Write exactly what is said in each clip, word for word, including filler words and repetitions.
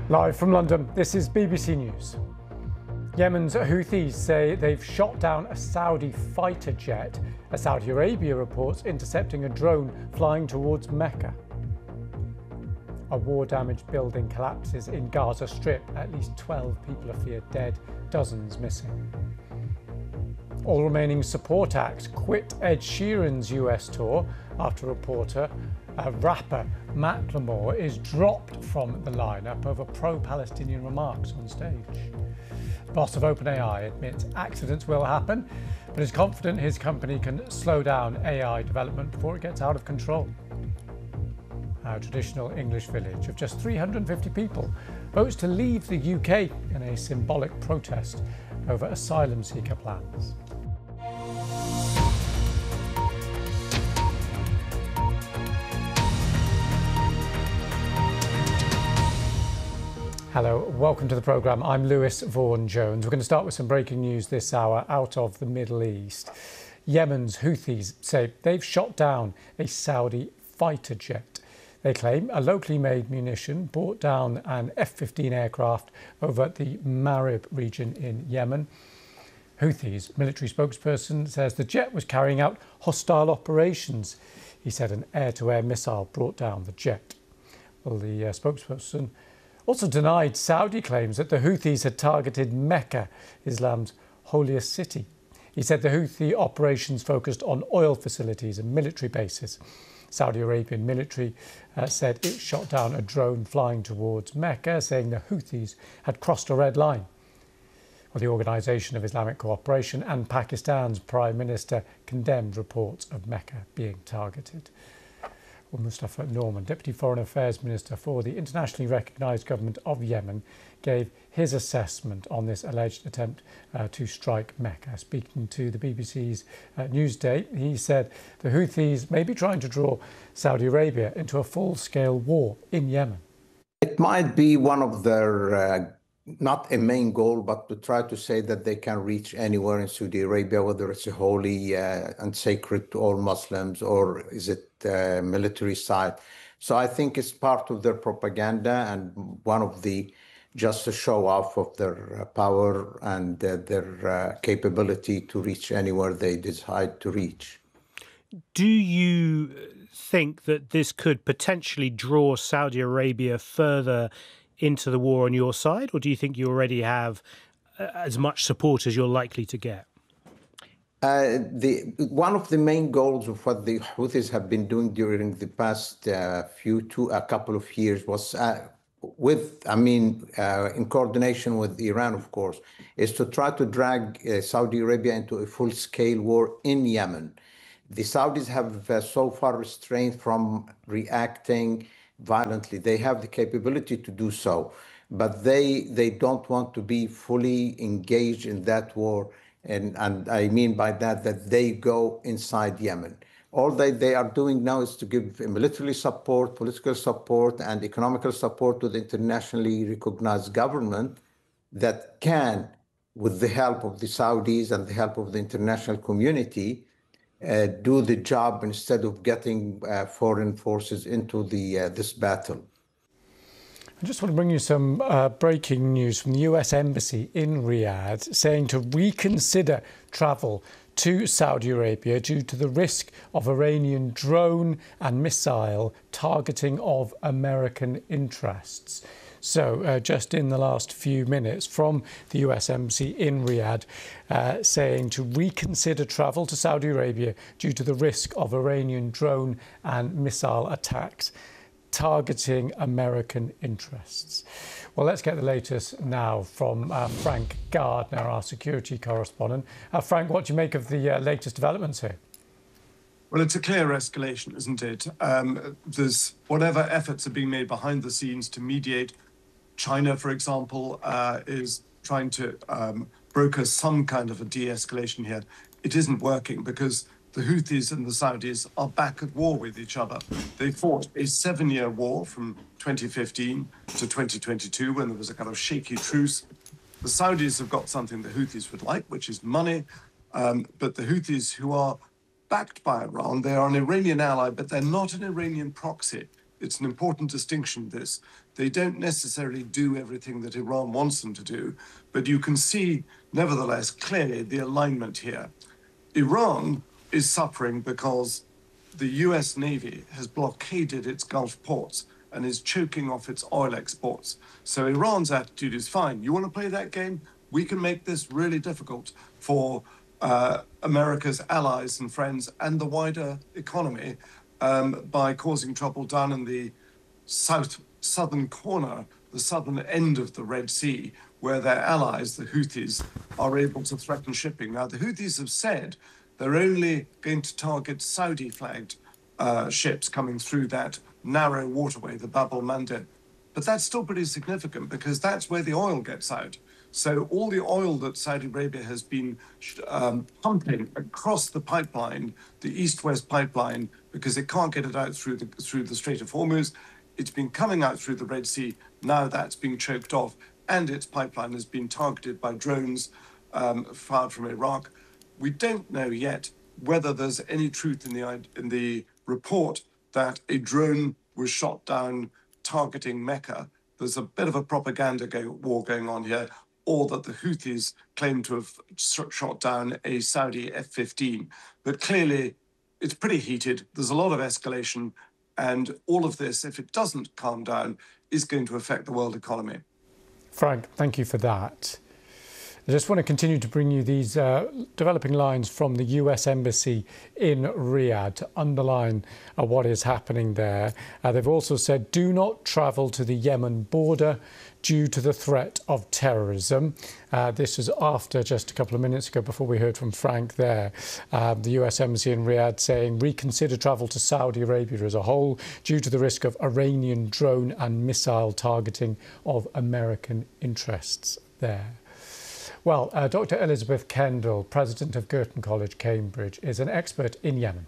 Live from London, this is B B C News. Yemen's Houthis say they've shot down a Saudi fighter jet. A Saudi Arabia reports intercepting a drone flying towards Mecca. A war-damaged building collapses in Gaza Strip. At least twelve people are feared dead, dozens missing. All remaining support acts quit Ed Sheeran's U S tour after reporter Uh, rapper Macklemore is dropped from the lineup over pro-Palestinian remarks on stage. Boss of OpenAI admits accidents will happen, but is confident his company can slow down A I development before it gets out of control. A traditional English village of just three hundred fifty people votes to leave the U K in a symbolic protest over asylum seeker plans. Hello, welcome to the programme. I'm Lewis Vaughan-Jones. We're going to start with some breaking news this hour out of the Middle East. Yemen's Houthis say they've shot down a Saudi fighter jet. They claim a locally made munition brought down an F fifteen aircraft over the Marib region in Yemen. Houthis military spokesperson says the jet was carrying out hostile operations. He said an air-to-air missile brought down the jet. Well, the uh, spokesperson also denied Saudi claims that the Houthis had targeted Mecca, Islam's holiest city. He said the Houthi operations focused on oil facilities and military bases. Saudi Arabian military uh, said it shot down a drone flying towards Mecca, saying the Houthis had crossed a red line. Well, the Organisation of Islamic Cooperation and Pakistan's Prime Minister condemned reports of Mecca being targeted. Well, Mustafa Norman, Deputy Foreign Affairs Minister for the internationally recognised government of Yemen, gave his assessment on this alleged attempt uh, to strike Mecca. Speaking to the B B C's uh, Newsday, he said the Houthis may be trying to draw Saudi Arabia into a full-scale war in Yemen. It might be one of their, uh, not a main goal, but to try to say that they can reach anywhere in Saudi Arabia, whether it's a holy uh, and sacred to all Muslims, or is it a military site. So I think it's part of their propaganda and one of the, just a show off of their uh, power and uh, their uh, capability to reach anywhere they decide to reach. Do you think that this could potentially draw Saudi Arabia further into the war on your side, or do you think you already have uh, as much support as you're likely to get? Uh, the one of the main goals of what the Houthis have been doing during the past uh, few two a couple of years was uh, with I mean uh, in coordination with Iran, of course, is to try to drag uh, Saudi Arabia into a full-scale war in Yemen. The Saudis have uh, so far restrained from reacting violently. They have the capability to do so, but they they don't want to be fully engaged in that war. And, and I mean by that, that they go inside Yemen. All that they are doing now is to give military support, political support, and economical support to the internationally recognized government that can, with the help of the Saudis and the help of the international community, uh, do the job instead of getting uh, foreign forces into the uh, this battle. I just want to bring you some uh, breaking news from the U S Embassy in Riyadh saying to reconsider travel to Saudi Arabia due to the risk of Iranian drone and missile targeting of American interests. So uh, just in the last few minutes from the U S Embassy in Riyadh uh, saying to reconsider travel to Saudi Arabia due to the risk of Iranian drone and missile attacks targeting American interests. Well, let's get the latest now from uh, Frank Gardner, our security correspondent. Uh, Frank, what do you make of the uh, latest developments here? Well, it's a clear escalation, isn't it? Um, there's whatever efforts are being made behind the scenes to mediate. China, for example, uh, is trying to um, broker some kind of a de-escalation here. It isn't working because the Houthis and the Saudis are back at war with each other. They fought a seven-year war from twenty fifteen to twenty twenty-two when there was a kind of shaky truce. The Saudis have got something the Houthis would like, which is money. Um, but the Houthis, who are backed by Iran, they are an Iranian ally, but they're not an Iranian proxy. it's an important distinction, this. They don't necessarily do everything that Iran wants them to do, but you can see, nevertheless, clearly the alignment here. Iran is suffering because the U S Navy has blockaded its Gulf ports and is choking off its oil exports. So Iran's attitude is fine. You want to play that game? We can make this really difficult for uh, America's allies and friends and the wider economy um, by causing trouble down in the south southern corner, the southern end of the Red Sea, where their allies, the Houthis, are able to threaten shipping. Now, the Houthis have said they're only going to target Saudi-flagged uh, ships coming through that narrow waterway, the Bab el-Mandeb. But that's still pretty significant because that's where the oil gets out. So all the oil that Saudi Arabia has been um, pumping across the pipeline, the east-west pipeline, because it can't get it out through the through the Strait of Hormuz, it's been coming out through the Red Sea. Now that's being choked off, and its pipeline has been targeted by drones um, fired from Iraq. We don't know yet whether there's any truth in the in the report that a drone was shot down targeting Mecca. There's a bit of a propaganda go, war going on here, or that the Houthis claim to have shot down a Saudi F fifteen. But clearly, it's pretty heated. There's a lot of escalation, and all of this, if it doesn't calm down, is going to affect the world economy. Frank, thank you for that. I just want to continue to bring you these uh, developing lines from the U S Embassy in Riyadh to underline uh, what is happening there. Uh, they've also said, do not travel to the Yemen border due to the threat of terrorism. Uh, this is after just a couple of minutes ago, before we heard from Frank there, uh, the U S Embassy in Riyadh saying reconsider travel to Saudi Arabia as a whole due to the risk of Iranian drone and missile targeting of American interests there. Well, uh, Doctor Elizabeth Kendall, President of Girton College, Cambridge, is an expert in Yemen.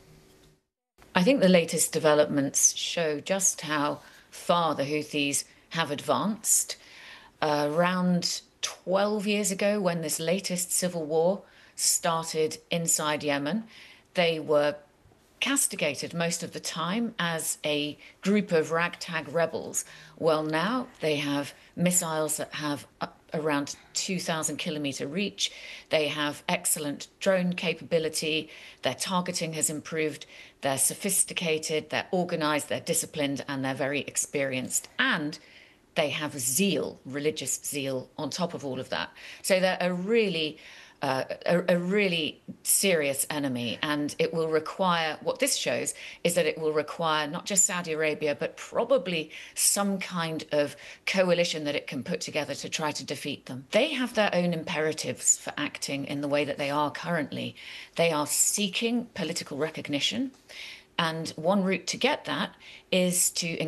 I think the latest developments show just how far the Houthis have advanced. Uh, around twelve years ago, when this latest civil war started inside Yemen, they were castigated most of the time as a group of ragtag rebels. Well, now they have missiles that have up around two thousand kilometre reach. They have excellent drone capability. Their targeting has improved. They're sophisticated, they're organised, they're disciplined, and they're very experienced. And they have zeal, religious zeal, on top of all of that. So they're a really Uh, a, a really serious enemy, and it will require, what this shows is that it will require not just Saudi Arabia, but probably some kind of coalition that it can put together to try to defeat them. They have their own imperatives for acting in the way that they are currently. They are seeking political recognition, and one route to get that is to